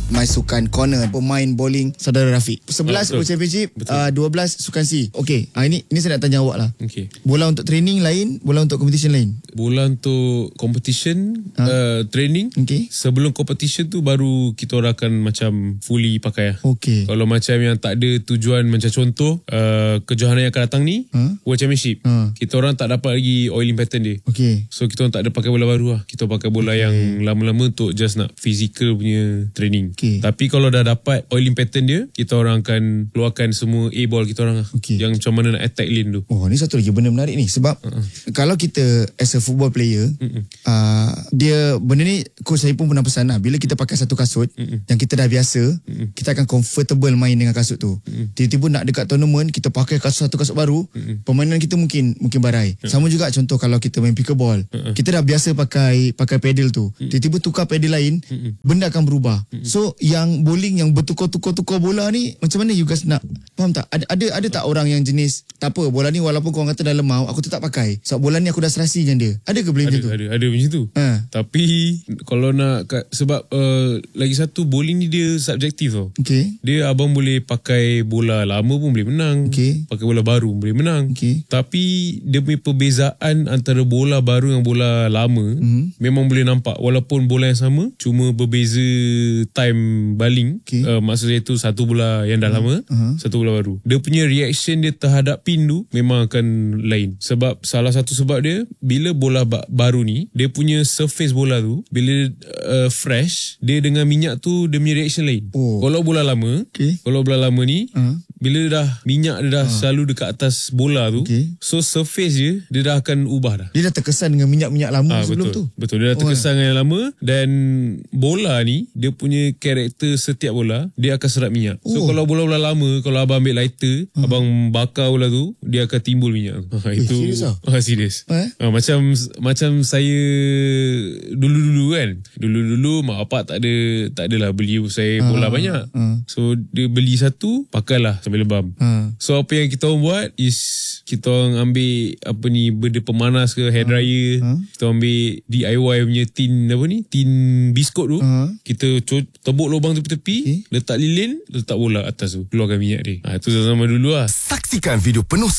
sukan corner, pemain bowling saudara Rafiq. 11 World Championship, 12 sukan C. Okey, ini saya nak tanya awak lah. Okay. Bola untuk training lain, bola untuk competition lain. Bola untuk competition, training. Okey. Sebelum competition tu baru kita orang akan macam fully pakai lah. Okey. Kalau macam yang tak ada tujuan, macam contoh kejohanan yang akan datang ni, World Championship, kita orang tak dapat lagi oiling pattern dia. Okey. So kita orang tak ada pakai bola baru lah. Kita pakai bola yang lama-lama untuk just nak physical punya training. Okey. Tapi kalau dah dapat oiling pattern dia, kita orang akan keluarkan semua A-ball kita orang lah. Okey. Yang macam mana nak attack lane tu. Oh, ni satu lagi benda menarik ni. Sebab kalau kita as a football player, dia benda ni coach saya pun pernah pesan lah. Bila kita pakai satu kasut yang kita dah biasa, kita akan comfortable main dengan kasut tu. Tiba-tiba nak dekat tournament, kita pakai satu kasut baru, permainan kita mungkin barai. Sama juga contoh kalau kita main pickleball, kita dah biasa pakai pedal tu. Tiba-tiba tukar pedal lain, benda akan berubah. So yang bowling yang bertukar-tukar bola ni, macam mana you guys nak faham tak? Ada tak orang yang jenis tak apa, bola ni walaupun korang kata dah lemau, aku tetap pakai sebab bola ni aku dah serasi dengan dia. Ada ke boleh macam tu? Ada macam tu. Tapi kalau nak sebab lagi satu, bowling ni dia subjektif tau. Okay. Dia abang boleh pakai bola lama pun boleh menang. Pakai bola baru pun boleh menang. Tapi dia punya perbezaan antara bola baru dengan bola lama memang boleh nampak. Walaupun bola yang sama, cuma berbeza time baling. Maksudnya itu satu bola yang dah lama, satu bola baru. Dia punya reaction dia terhadap pin tu memang akan lain. Sebab salah satu sebab dia, bila bola baru ni, dia punya surface bola tu, bila fresh, dia dengan minyak tu, dia punya reaction lain. Kalau bola lama, kalau bola lama ni, bila dah minyak dia dah selalu dekat atas bola tu, so surface dia dah akan ubah dah. Dia dah terkesan dengan minyak-minyak lama sebelum tu. Betul, dia dah terkesan dengan yang lama. Dan bola ni, dia punya karakter setiap bola, dia akan serap minyak. So kalau bola-bola lama, kalau abang ambil lighter, abang bakar bola tu, dia akan timbul minyak. Itu serius. Macam saya dulu-dulu kan. Dulu mak bapak tak adalah beli saya bola banyak. So dia beli satu, pakailah sambil lebam. So apa yang kita orang buat is, kita orang ambil benda pemanas ke, hair dryer. Kita ambil DIY punya tin biskut tu. Kita tebuk lubang tepi-tepi, letak lilin, letak bola atas tu, keluarkan minyak dia. Itu zaman dulu lah. Saksikan video penuh